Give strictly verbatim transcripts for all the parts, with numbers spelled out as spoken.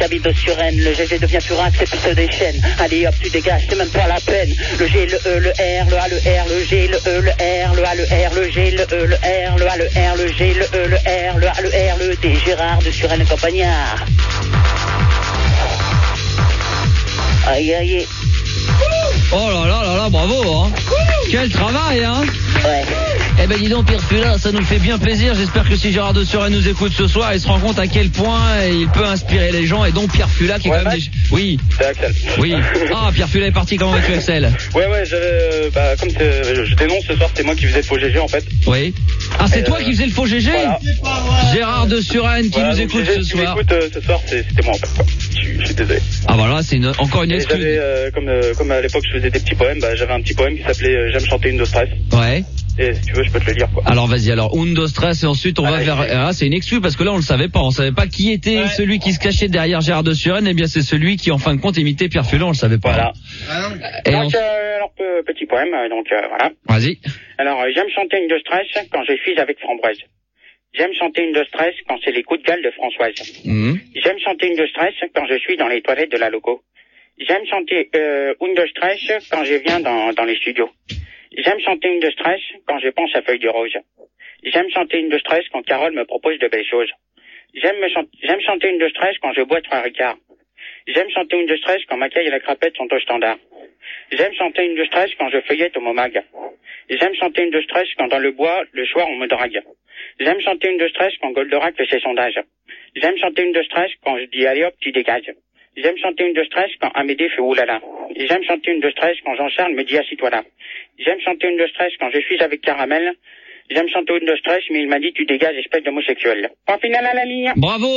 habite sur Rennes. Le G G devient purin, c'est plus se déchaîne. Allez hop, tu dégages, c'est même pas la peine. Le G, le E, le R, le A, le R, le G, le E, le R, le A, le R, le G, le E, le R, le A, le R, le G, le E, le R, le A, le R, le D. Gérard de Suresnes et Campagnard. Aïe aïe. Oh là là là là, bravo hein. Quel travail hein. Ouais. Eh ben dis donc Pierre Fula, ça nous fait bien plaisir. J'espère que si Gérard de Suresnes nous écoute ce soir, il se rend compte à quel point il peut inspirer les gens. Et donc Pierre Fula qui est ouais, quand même des... Oui. C'est Axel. Oui. Ah, Pierre Fula est parti, comment vas-tu Axel? Ouais ouais, j'avais euh, bah comme je dénonce ce soir, c'est moi qui faisais le faux G G en fait. Oui. Ah, c'est Et toi euh... qui faisais le faux G G voilà. Gérard de Suresnes qui voilà, nous écoute G G, ce soir. Qui m'écoute euh, ce soir, c'était moi en fait. Quoi. Je, je suis désolé. Ah voilà, c'est une... encore une excuse. J'avais euh, comme euh, comme à l'époque je faisais des petits poèmes, bah, j'avais un petit poème qui s'appelait euh, J'aime chanter une de stress. Ouais. Et si tu veux, je peux te le lire quoi. Alors vas-y, alors Undo Stress et ensuite on ah, va vers... Ah, c'est une excuse parce que là on le savait pas, on savait pas qui était ouais. celui qui se cachait derrière Gérard de Suresnes. Eh bien c'est celui qui en fin de compte imitait Pierre Fula, on le savait pas. Voilà. Ah, et donc on... euh, alors petit poème, donc euh, voilà. Vas-y. Alors euh, j'aime chanter une de stress quand je suis avec Framboise. J'aime chanter une de stress quand c'est les coups de gueule de Françoise. Mmh. J'aime chanter une de stress quand je suis dans les toilettes de la loco. J'aime chanter euh, une de stress quand je viens dans, dans les studios. J'aime chanter une de stress quand je pense à Feuille de Rose. J'aime chanter une de stress quand Carole me propose de belles choses. J'aime me chan- j'aime chanter une de stress quand je bois trois Ricard. J'aime chanter une de stress quand Macaille et la crapette sont au standard. J'aime chanter une de stress quand je feuillette au Momag. J'aime chanter une de stress quand dans le bois, le soir, on me drague. J'aime chanter une de stress quand Goldorak fait ses sondages. J'aime chanter une de stress quand je dis allez hop, tu dégages. J'aime chanter une de stress quand Amédée fait oulala. J'aime chanter une de stress quand Jean-Charles me dit assis-toi là. J'aime chanter une de stress quand je suis avec Caramel. J'aime chanter une de stress, mais il m'a dit tu dégages espèce d'homosexuel. Point final à la ligne.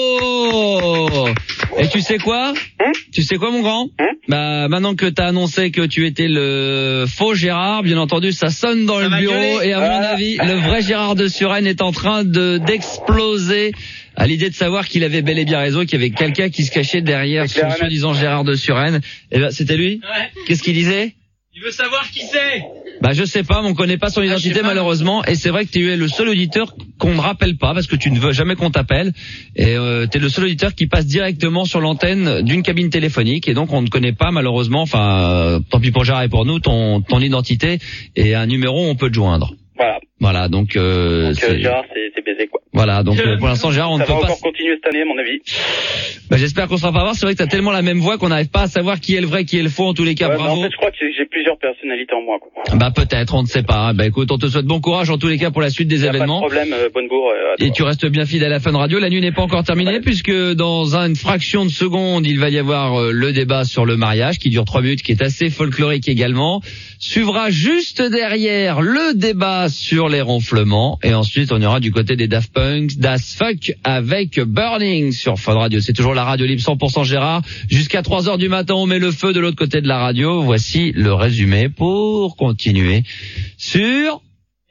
Bravo. Et tu sais quoi hein? Tu sais quoi mon grand hein? Bah maintenant que t'as annoncé que tu étais le faux Gérard, bien entendu ça sonne dans ça le bureau gueuler. Et à mon ah. avis le vrai Gérard de Suresnes est en train de d'exploser à l'idée de savoir qu'il avait bel et bien raison, qu'il y avait quelqu'un qui se cachait derrière son soi-disant Gérard de Suresnes. Et ben c'était lui. Ouais. Qu'est-ce qu'il disait? Il veut savoir qui c'est. Bah je sais pas, mais on connaît pas son identité ah, malheureusement. Et c'est vrai que tu es le seul auditeur qu'on ne rappelle pas parce que tu ne veux jamais qu'on t'appelle. Et euh, tu es le seul auditeur qui passe directement sur l'antenne d'une cabine téléphonique. Et donc on ne connaît pas malheureusement, enfin euh, tant pis pour Gérard et pour nous, ton, ton identité et un numéro où on peut te joindre. Voilà. Voilà, donc, euh, donc euh, Gérard, c'est, c'est baisé, quoi. Voilà, donc euh, pour l'instant, Gérard, on ça ne peut va pas... encore continuer cette année, à mon avis. Bah, j'espère qu'on sera pas voir. C'est vrai que t'as tellement la même voix qu'on n'arrive pas à savoir qui est le vrai, qui est le faux, en tous les cas, ouais, bravo. En fait, je crois que j'ai plusieurs personnalités en moi, quoi. Bah, peut-être, on ne sait pas. Bah, écoute, on te souhaite bon courage, en tous les cas, pour la suite des y a événements. Pas de problème, euh, bonne bourre. Euh, Et tu restes bien fidèle à Fun Radio. La nuit n'est pas encore terminée, ouais. puisque dans une fraction de seconde, il va y avoir euh, le débat sur le mariage, qui dure trois minutes, qui est assez folklorique également. Suivra juste derrière le débat sur les ronflements. Et ensuite, on ira du côté des Daft Punk, Das Fuck avec Burning sur Fun Radio. C'est toujours la radio libre cent pour cent Gérard. Jusqu'à trois heures du matin, on met le feu de l'autre côté de la radio. Voici le résumé pour continuer sur...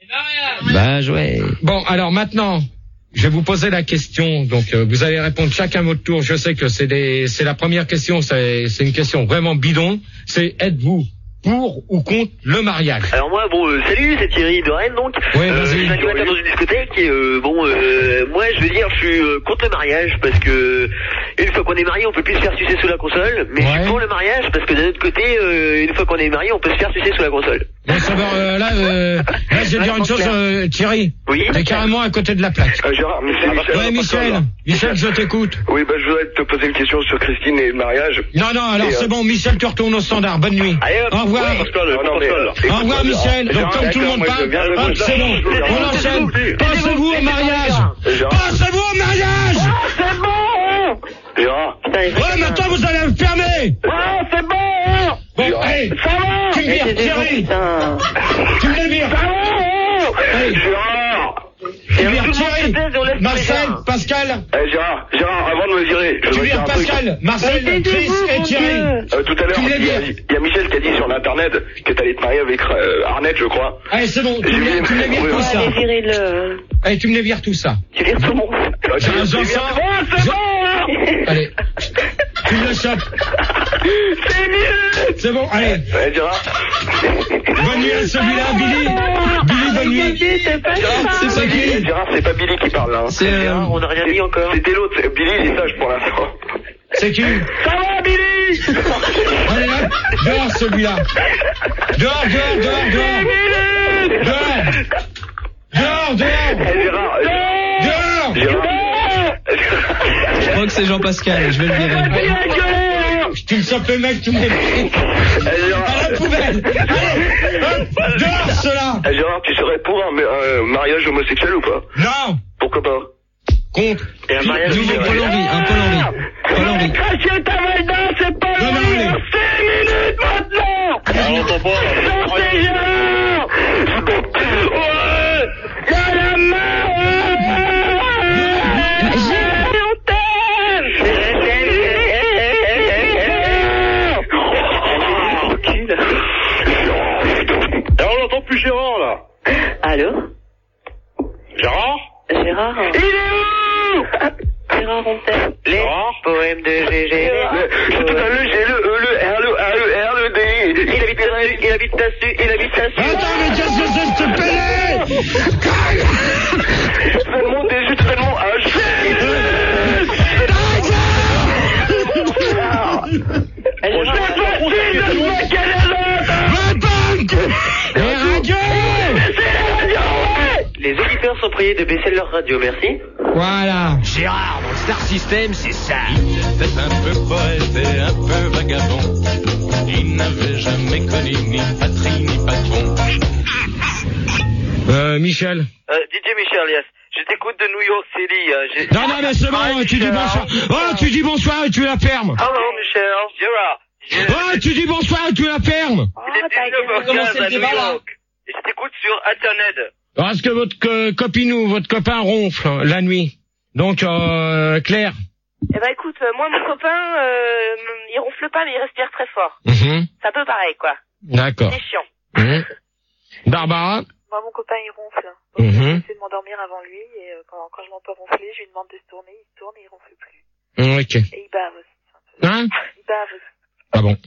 Ben joué. Bon, alors maintenant, je vais vous poser la question. Donc, euh, vous allez répondre chacun votre tour. Je sais que c'est des, c'est la première question. C'est, c'est une question vraiment bidon. C'est êtes-vous pour ou contre le mariage? Alors moi, bon, euh, salut, c'est Thierry de Rennes, donc. Ouais, euh, je suis animateur dans une discothèque et euh, bon, euh, moi, je veux dire, je suis euh, contre le mariage parce que une fois qu'on est marié, on peut plus se faire sucer sous la console. Mais ouais. je suis pour le mariage parce que d'un autre côté, euh, une fois qu'on est marié, on peut se faire sucer sous la console. Bon, ça va, euh, là, euh, là, je vais dire une chose, euh, Thierry. Oui. T'es carrément à côté de la plaque. Euh, Gérard, mais c'est Michel. Ouais, Michel. Michel, je t'écoute. Oui, bah, je voudrais te poser une question sur Christine et le mariage. Non, non, alors et c'est euh... bon, Michel, tu retournes au standard. Bonne nuit. Allez, hop. Au revoir. Ouais, Pascal, non, non, mais, au revoir, Michel. Donc, comme tout le monde parle, hop, c'est bon. On enchaîne. Pensez-vous au mariage. Pensez-vous au mariage. C'est bon. Gérard. Ouais, maintenant, vous allez me fermer. Ouais, c'est bon. Bon, allez. Ça va. Tu me vires, Thierry. Tu me vires. Ça va. Allez. Gérard. Tu me vires, Thierry. Marcel, Pascal. Eh, Gérard, Gérard, avant de me virer. Tu vires Pascal, Marcel, Chris et Thierry. Euh, tout à l'heure, il y, a, il y a Michel qui a dit sur l'internet que t'allais te marier avec euh, Arnett, je crois. Allez, c'est bon, tu me, tu me les vires tout ça. Le... Allez, tu me les vires tout ça. Tu vires tout le monde. Euh, J'ai un Jean-Jean. C'est bon. Allez, tu me le chopes. C'est mieux. C'est bon, allez. Allez, Gérard. Bonne nuit à celui-là, Billy. Billy, bonne nuit. C'est pas ça. C'est Billy. Gérard, c'est pas Billy qui parle là. C'est Gérard, on n'a rien dit encore. C'était l'autre. Billy, il est sage pour l'instant. C'est qui? Ça va, Billy? Allez, hop, dehors celui-là. Dehors, dehors, dehors, dehors. Dehors. Dehors, dehors. Eh, Gérard. Dehors. Gérard. Je crois que c'est Jean-Pascal, je vais le virer. Tu me sors le mec, tu me mets à la poubelle. Allez, hop, dehors cela. Eh, Gérard, tu serais pour un, un mariage homosexuel ou pas? Non. Pourquoi pas? Contre. Et un mariage Nouveau homosexuel. Paul Henry, un Paul Henry. Paul Henry. Cracher ta Valda, c'est pas Non, non, le allez. cinq minutes maintenant. Ah, on t'entend pas. Sortez, Gérard. Ouais. Y'a la main. Alors, on n'entend plus Gérard, là. Allô? Gérard? Gérard? Il est où? Gérard Rontel. Les poèmes de G G. C'est tout un le G, le E, le R, le A, le R, le D. Il habite là-dessus, il habite là-dessus, il habite là-dessus. Attends, mais qu'est-ce que c'est que ce pédé? Je fais le monde des jus, je fais le monde H. Les auditeurs sont priés de baisser leur radio, merci. Voilà. Gérard, dans le Star System, c'est ça. Il était un peu poète et un peu vagabond. Il n'avait jamais connu ni patrie ni patron. Euh, Michel. Euh, D J Michel, yes. Je t'écoute de New York City. Euh, j'ai... Non, non, mais c'est bon, tu dis bonsoir. Oh, tu dis bonsoir et tu la fermes. Hello, Michel. Gérard. Oh, tu dis bonsoir et tu la fermes. Il est dix-neuf heures quinze à New York. Et je t'écoute sur Internet. Est-ce que votre co- copine ou votre copain ronfle hein, la nuit? Donc, euh, Claire. Eh ben écoute, euh, moi mon copain, euh, il ronfle pas mais il respire très fort. Mhm. C'est un peu pareil quoi. D'accord. C'est chiant. Mhm. Barbara. Moi mon copain il ronfle. Mhm. J'essaie de m'endormir avant lui et euh, quand, quand je m'entends ronfler, je lui demande de se tourner, il se tourne et il ronfle plus. Mhm, ok. Et il bave aussi. Hein? Il bave aussi. Ah bon.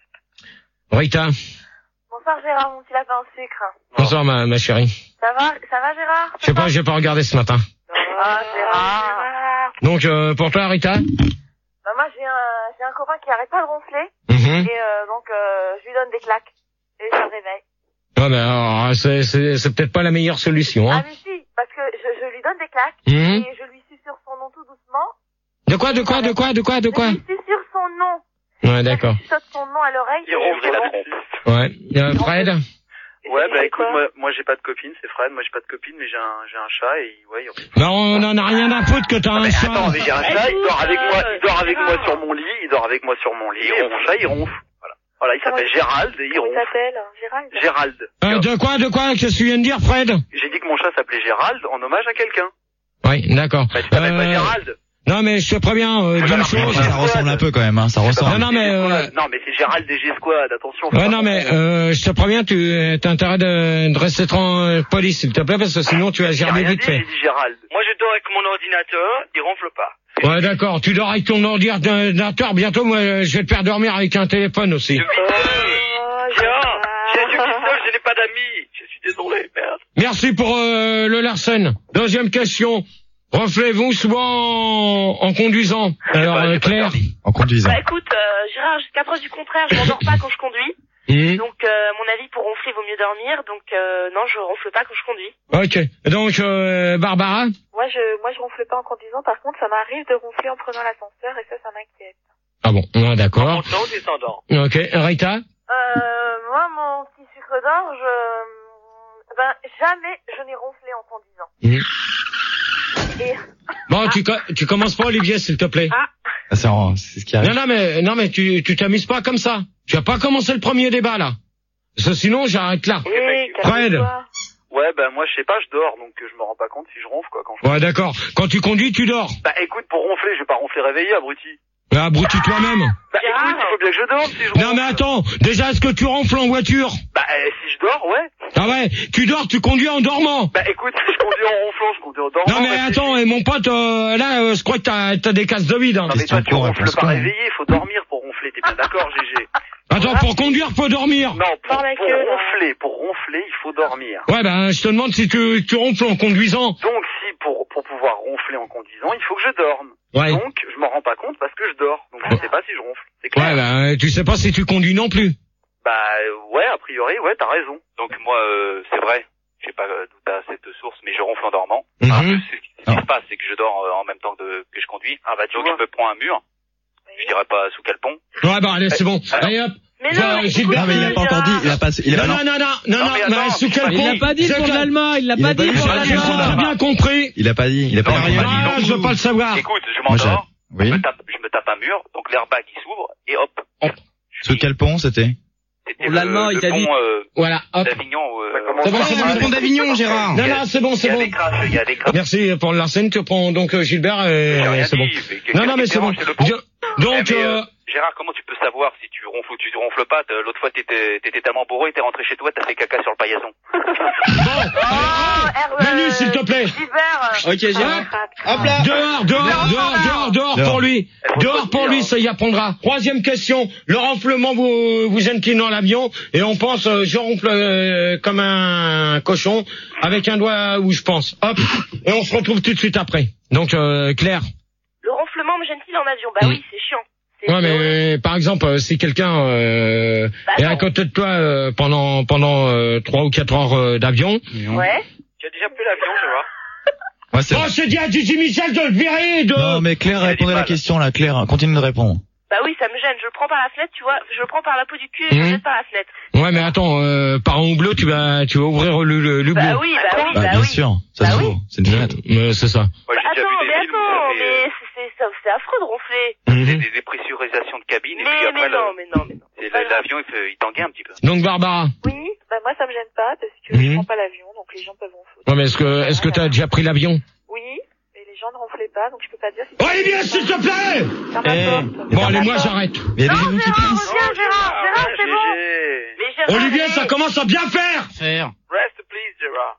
Rita. Bonsoir Gérard, mon petit lapin au sucre. Bonsoir ma, ma chérie. Ça va, ça va Gérard? Je sais pas, j'ai pas regardé ce matin. Ah Gérard. Donc, euh, pour toi, Rita? Bah, moi j'ai un, j'ai un copain qui arrête pas de ronfler Mhm. et euh, donc euh, je lui donne des claques et ça le réveille. Ouais, mais alors, c'est, c'est, c'est peut-être pas la meilleure solution, Ah hein. mais si, parce que je, je lui donne des claques Mhm. et je lui susurre son nom tout doucement. De quoi, de quoi, de quoi, de quoi, de quoi? Je lui susurre son nom. Ouais, d'accord. Je saute son nom à l'oreille. Il ronfle la trompe. Ouais. Euh, Fred? Ouais, bah écoute, moi, moi j'ai pas de copine, c'est Fred, moi j'ai pas de copine, mais j'ai un, j'ai un chat et ouais, il ronfle. Bah, on en a rien à foutre que t'as Ah, un mais chat. attends, mais j'ai un chat, il dort avec moi, il dort avec moi sur mon lit, il dort avec moi sur mon lit, et mon chat il ronfle. Voilà. Voilà, il s'appelle Gérald et il Comment il ronfle. s'appelle? Gérald? Gérald. Euh, de quoi, de quoi? Qu'est-ce que tu viens de dire, Fred? J'ai dit que mon chat s'appelait Gérald en hommage à quelqu'un. Oui, d'accord. Bah, tu t'appelles pas Euh, Gérald? non, mais je te préviens, euh, d'une alors, chose. ça ressemble un peu quand même, hein, ça Non, non, mais, euh, Non, mais c'est Gérald des G-Squad, attention. faut ouais, pas non, mais, euh, je te préviens, tu, t'as intérêt de, de rester tranquille, police, s'il te plaît, parce que sinon tu vas J'ai gerber rien vite dit, fait. j'ai dit Gérald. Moi je dors avec mon ordinateur, il ronfle pas. Ouais, d'accord. Tu dors avec ton ordinateur. Bientôt, moi, je vais te faire dormir avec un téléphone aussi. Je vis Tiens, j'ai du pistol, je n'ai pas d'amis. Je suis désolé, merde. Merci pour euh, le Larsen. Deuxième question. Ronflez-vous souvent en, en conduisant? Alors, euh, Claire? En conduisant. Bah écoute, euh, Gérard, jusqu'à preuve du contraire, je m'endors pas quand je conduis. Mmh. Donc, euh, à mon avis, pour ronfler, il vaut mieux dormir. Donc, euh, non, je ronfle pas quand je conduis. Ok. Donc, euh, Barbara? Moi, je, moi, je ronfle pas en conduisant. Par contre, ça m'arrive de ronfler en prenant l'ascenseur et ça, ça m'inquiète. Ah bon, ouais, d'accord. Montant ou descendant? Ok. Rita? Euh, moi, mon petit sucre d'orge, euh, ben, jamais je n'ai ronflé en conduisant. Mmh. Et, Bon, tu, co- tu commences pas, Olivier, s'il te plaît. ah, C'est, c'est ce qui arrive. Non, non, mais, non, mais tu, tu t'amuses pas comme ça. Tu vas pas commencer le premier débat, là. Parce que sinon, j'arrête là. oui, Fred. calme-toi. Ouais, bah moi je sais pas, je dors, donc euh, je me rends pas compte si je ronfle quoi quand je... Ouais, d'accord. Quand tu conduis, tu dors. Bah écoute, pour ronfler, je vais pas ronfler réveillé, abruti. Ah, abrutis toi-même. Bah écoute, il faut bien que je dorme si je ronfle. Non, mais attends. Déjà, est-ce que tu ronfles en voiture? Bah euh, si je dors, ouais. Ah ouais, tu dors, tu conduis en dormant. Bah écoute, si je conduis en ronflant, je conduis en dormant. Non, mais attends, et mon pote, euh, là, euh, je crois que t'as, t'as des casses de vide. Hein. Non mais toi tu ronfles pas réveillé, il faut dormir pour ronfler, t'es bien d'accord G G? Attends, pour conduire, faut dormir. Non, pour, Par la pour queue, là. ronfler, pour ronfler, il faut dormir. Ouais, ben, je te demande si tu, tu ronfles en conduisant. Donc si pour, pour pouvoir ronfler en conduisant, il faut que je dorme. Ouais. Donc, je m'en rends pas compte parce que je dors. Donc, je sais pas si je ronfle. C'est clair. Ouais, bah, tu sais pas si tu conduis non plus. Bah, euh, ouais, a priori, ouais, t'as raison. Donc, moi, euh, c'est vrai. Je sais pas euh, d'où t'as cette source, mais je ronfle en dormant. Mm-hmm. Ah, ce qui ce qui se passe, c'est que je dors euh, en même temps que, que je conduis. Ah, bah, donc, je me prends un mur. Je dirais pas sous quel pont. Ouais, bah, allez, c'est bon. Allez, hop. Mais non, mais Gilbert, Non, mais il l'a pas encore dit. Il a pas. Il a non, pas. non, non, non, non, non, non, mais sous quel pont? Il l'a pas dit pour l'allemand, il l'a pas dit pour l'allemand. J'ai bien compris. Il a pas dit. Il a pas dit. Ah, je veux pas le savoir. Écoute, je m'endors. Oui. Je me tape, je me tape un mur. Donc, l'airbag, il s'ouvre. Et hop. Sous quel pont c'était? C'était l'allemand, il t'a dit. Euh, voilà, hop. D'Avignon. Euh, c'est bon, c'est bon, le pont d'Avignon, Gérard. Non, non, c'est bon, c'est bon. Il y a des crashs, il y a des crashs. Merci pour l'arsène, tu prends donc Gilbert et c'est bon. Non, non, mais c'est bon. Donc, euh, Gérard, comment tu peux savoir si tu ronfles ou tu ronfles pas? L'autre fois, t'étais, t'étais tellement bourré, t'es rentré chez toi, t'as fait caca sur le paillasson. Bon, Manu, s'il te plaît. Ok, Gérard. Hop là. Dehors, dehors, dehors, dehors, dehors pour lui. Dehors pour lui, ça y apprendra. Troisième question. Le ronflement vous, vous incline dans l'avion et on pense, euh, je ronfle euh, comme un cochon avec un doigt où je pense. Hop. Et on se retrouve tout de suite après. Donc, euh, Claire. Le ronflement me gêne-t-il en avion? Bah oui, c'est chiant. Ouais, mais par exemple, euh, si quelqu'un euh, bah, est à côté de toi euh, pendant pendant euh, trois ou quatre heures euh, d'avion. Ouais. Tu as déjà pris l'avion, je vois. Ouais, c'est... Oh, c'est dit à Gigi Michel de le virer. De... Non, mais Claire, répondez à la question là. Claire, continue de répondre. Bah oui, ça me gêne. Je le prends par la fenêtre, tu vois. Je le prends par la peau du cul et je le Mmh. jette par la fenêtre. Ouais, mais attends, euh, par un hublot, tu vas tu vas ouvrir le le l'hublot. Bah oui, bah oui, Bah, bah bien oui. sûr, ça Bah se oui. vaut. C'est une fenêtre. Euh, c'est ça. Ouais, Bah, j'ai déjà attends, vu des mais films où attends, ça fait, mais euh, c'est c'est ça- c'est affreux de ronfler. c'est des dépressurisations de cabine et Mais puis après, mais non, le- mais non, mais non. c'est la- l'avion, il, fait- il tanguait un petit peu. Donc Barbara. Oui, bah moi ça me gêne pas parce que Mhm. je prends pas l'avion, donc les gens peuvent ronfler. Ouais, mais est-ce que est-ce que t'as déjà pris l'avion? Oui, mais les gens ne ronflaient pas, donc je peux pas dire si... Olivier, s'il te plaît. Ça m'importe. Bon, allez, moi j'arrête. Mais il y a des Non, genoux qui Gérard, plissent. reviens, Gérard, Gérard, c'est bon. Mais Gérard, Olivier, mais- ça commence à bien faire. Faire. Rest, please, Gérard.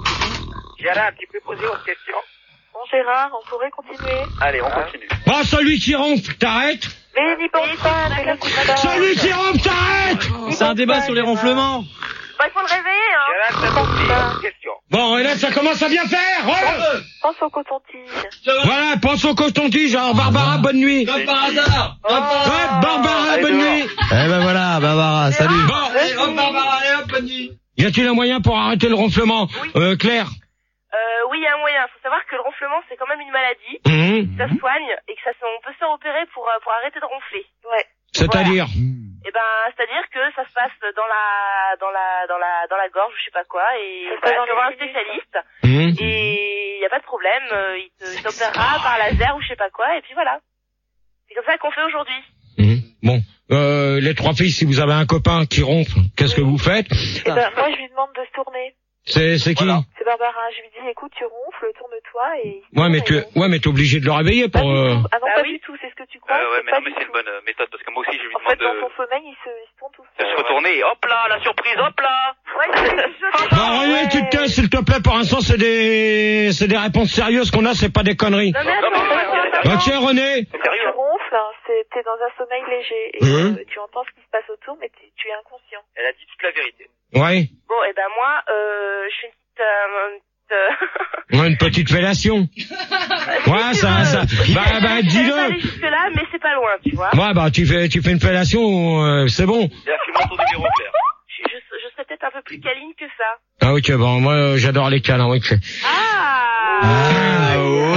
Gérard, tu peux poser autre question? Bon Gérard, on pourrait continuer. Allez, on continue. Bon, celui qui ronfle, t'arrêtes. Mais n'y pense pas, ne l'écoute pas. Celui qui ronfle, t'arrêtes. C'est un débat sur les ronflements. Bah, il faut le réveiller, hein. Gérard, c'est bon, question. Bon, et là, ça commence à bien faire. Ouais. Pense au coton-tige. Voilà, pense au coton-tige. Alors, Barbara, bonne nuit. Comme par hasard. Ouais, Barbara, Allez, bonne dehors. nuit. Eh ben voilà, Barbara, salut. Bon, Allez, hop, Barbara, allez, hop, bonne nuit. y a-t-il un moyen pour arrêter le ronflement? Euh, Claire. Euh, oui, il y a un moyen. Faut savoir que le ronflement, c'est quand même une maladie. Mhm. Ça se soigne et que ça, se- on peut se faire opérer pour, euh, pour arrêter de ronfler. Ouais. C'est-à-dire? Et ben, c'est-à-dire que ça se passe dans la, dans la, dans la, dans la gorge, je sais pas quoi, et Ça se passe voilà, dans tu vas voir un les sinus. spécialiste, Mhm. et y a pas de problème, euh, il te, il t'opérera par laser ou je sais pas quoi, et puis voilà. C'est comme ça qu'on fait aujourd'hui. Mhm. Bon, euh, les trois filles, si vous avez un copain qui ronfle, qu'est-ce que vous faites? Et ben moi je lui demande de se tourner. C'est c'est qui? Voilà. C'est Barbara, je lui dis écoute tu ronfles, tourne-toi et... Ouais, mais tu ouais, mais t'es obligé de le réveiller Pas pour. du Euh... tout. Ah non, Bah pas oui. du tout, c'est ce que tu crois. Euh, ouais, c'est mais pas non, mais du c'est une tout. bonne euh, méthode parce que moi aussi, je lui En fait, demande dans de, son sommeil, il se, il se tourne tout de seul. se retourner et hop là, la surprise, hop là. Ouais, c'est je Bah, René, tu te tais, s'il te plaît, pour l'instant, c'est des, c'est des réponses sérieuses qu'on a, c'est pas des conneries. Non, mais attends, Non, mais attends, ouais, attends, Ok, René. C'est Quand tu sérieux. ronfles, hein, c'est- t'es dans un sommeil léger et Mhm. euh, tu entends ce qui se passe autour, mais tu, tu es inconscient. Elle a dit toute la vérité. Ouais. Bon, et ben moi, euh, je fais une petite, euh, une petite, euh... Ouais, une petite fellation. Ouais, ça, ça, bah, bah, Je vais pas dis-le. aller jusque là, mais c'est pas loin, tu vois. Ouais, bah, tu fais, tu fais une fellation, euh, c'est bon. Il a filmé ton numéro, Claire. Je, je, je serais peut-être un peu plus câline que ça. Ah, ok, bon, moi, euh, j'adore les câlins, ok. Ah, Ah, oh.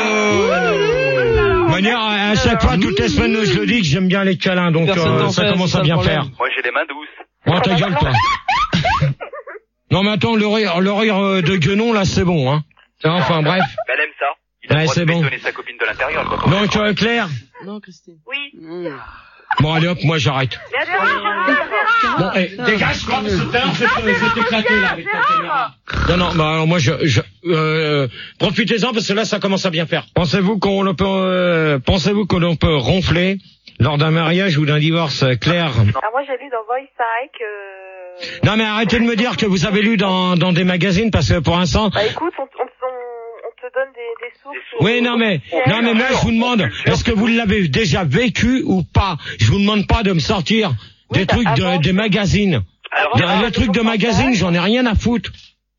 De manière, à à chaque fois, toutes les semaines, je le dis que j'aime bien les câlins, donc, Personne euh, t'en ça fait, commence c'est à ça bien le problème. faire. Moi, j'ai les mains douces. Oh, ta gueule, toi. Non, mais attends, le rire, le rire euh, de Guenon, là, c'est bon, hein. Enfin, bref. Mais elle aime ça. Il a Ouais, le droit c'est de bon. bétonner sa copine de l'intérieur, quoi. Donc, euh, Claire. Non, Christine. oui. Bon, allez hop, moi, j'arrête. Mais Gérard, Gérard, Gérard. Bon, eh, dégage, quoi, parce que tout à l'heure, c'est éclaté, là, avec ta caméra. Non, non, bah, alors, moi, je, je, euh, profitez-en, parce que là, ça commence à bien faire. Pensez-vous qu'on le peut, euh, pensez-vous que l'on peut ronfler lors d'un mariage ou d'un divorce, euh, Claire? Alors moi j'ai lu dans Voice Psych, euh... Non, mais arrêtez de me dire que vous avez lu dans, dans des magazines, parce que pour l'instant, Bah écoute, on, on, on, on te donne des, des sources... oui, non, mais, non, mais moi, je vous demande, est-ce que vous l'avez déjà vécu ou pas? Je vous demande pas de me sortir des Oui, bah, trucs de, avant, des magazines. Alors, Des, les trucs de magazines, j'en ai rien à foutre.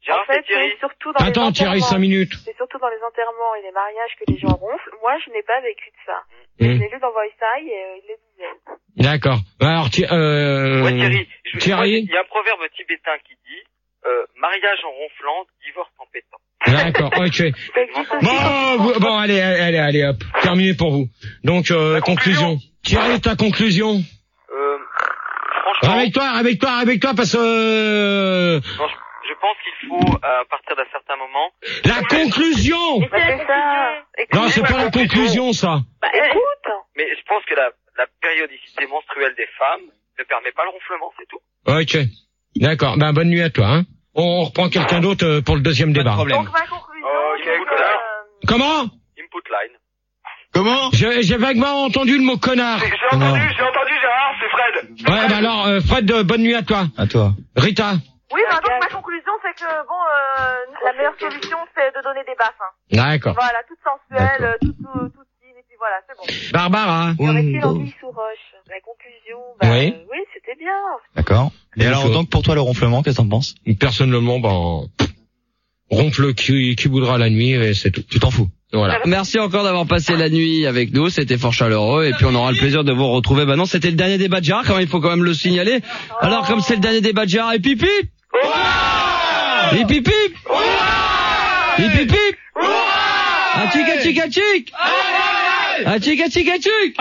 Gérard, En fait, c'est Thierry. c'est surtout dans Attends, les Thierry, enterrements. cinq minutes. C'est surtout dans les enterrements et les mariages que les gens ronflent. Moi, je n'ai pas vécu de ça. Mmh. Je l'ai lu dans Voice Eye et euh, il le disait. D'accord. Alors, Thi- euh... Ouais, Thierry. Je- Thierry. Il y a un proverbe tibétain qui dit euh, mariage en ronflant, divorce en pétant. D'accord, ok. Bon, vous- bon, allez, allez, allez, hop. Terminé pour vous. Donc, euh, conclusion. Thierry, ta conclusion. Euh, franchement, Réveille-toi, réveille-toi, réveille-toi, parce que... euh, non, je, je pense qu'il faut, à partir d'un certain moment... La conclusion. Bah, c'est ça. Non, c'est pas la conclusion, ça. Bah, écoute. Mais je pense que la, la périodicité menstruelle des femmes ne permet pas le ronflement, c'est tout. Ok. D'accord. Ben, bonne nuit à toi, hein. On reprend quelqu'un d'autre euh, pour le deuxième Pas de débat. problème. Donc, ma conclusion, Ok, c'est écoute, que... alors. euh, Comment? Input line. Comment? J'ai j'ai vaguement entendu le mot connard. J'ai entendu, j'ai entendu Gérard, c'est Fred. Ouais, bah alors, euh, Fred, euh, bonne nuit à toi. À toi. Rita. Oui, bah, donc ma conclusion, c'est que, bon, euh, la meilleure solution, c'est de donner des baffes. Hein. D'accord. Voilà, toute sensuelle, euh, toute, toute, toute fine, et puis voilà, c'est bon. Barbara. Y aurait-il anguille sous roche? La conclusion, bah, Oui. euh, oui, c'était bien. D'accord. Et Bien alors, sûr. donc, pour toi, le ronflement, qu'est-ce que t'en penses? Personnellement, ben, ronfle qui, qui voudra la nuit et c'est tout. Tu t'en fous? Voilà. Merci encore d'avoir passé la nuit avec nous, c'était fort chaleureux et puis on aura le plaisir de vous retrouver. Bah non, c'était le dernier débat de Gérard, quand même, il faut quand même le signaler. Alors comme c'est le dernier débat de Gérard, et pipi, et pipi, et pipi, atchik atchik atchik, atchik atchik atchik,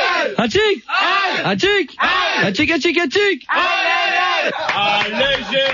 atchik, atchik, atchik atchik atchik. Allez,